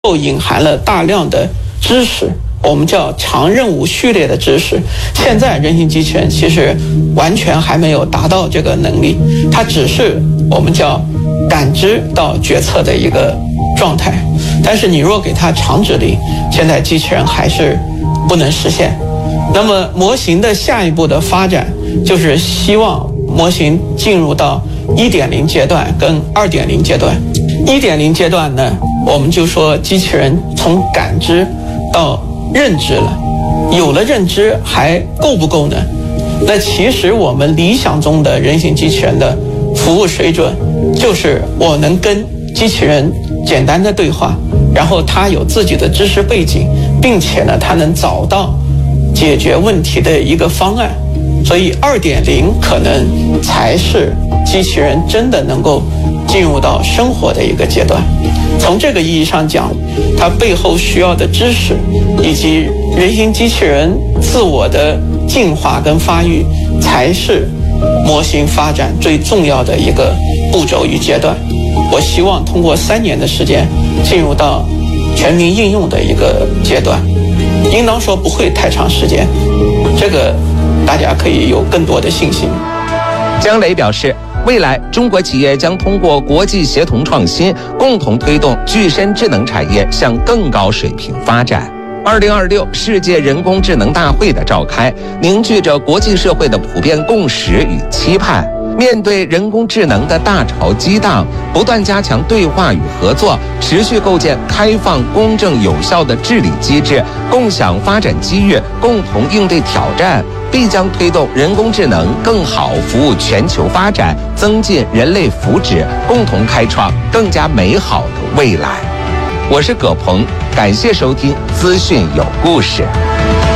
隐含了大量的知识，我们叫长任务序列的知识。现在人形机器人其实完全还没有达到这个能力，它只是我们叫感知到决策的一个状态。但是你若给它长指令，现在机器人还是不能实现。那么模型的下一步的发展，就是希望模型进入到 1.0 阶段跟 2.0 阶段。1.0 阶段呢，我们就说机器人从感知到认知了，有了认知还够不够呢？那其实我们理想中的人形机器人的服务水准，就是我能跟机器人简单的对话，然后它有自己的知识背景，并且呢，它能找到解决问题的一个方案。所以 2.0 可能才是机器人真的能够进入到生活的一个阶段。从这个意义上讲，它背后需要的知识以及人形机器人自我的进化跟发育，才是模型发展最重要的一个步骤与阶段。我希望通过3年的时间进入到全民应用的一个阶段，应当说不会太长时间，这个大家可以有更多的信心。 姜磊表示，未来中国企业将通过国际协同创新，共同推动具身智能产业向更高水平发展。2026世界人工智能大会的召开，凝聚着国际社会的普遍共识与期盼。面对人工智能的大潮激荡，不断加强对话与合作，持续构建开放、公正、有效的治理机制，共享发展机遇，共同应对挑战，必将推动人工智能更好服务全球发展，增进人类福祉，共同开创更加美好的未来。我是葛鹏，感谢收听资讯有故事。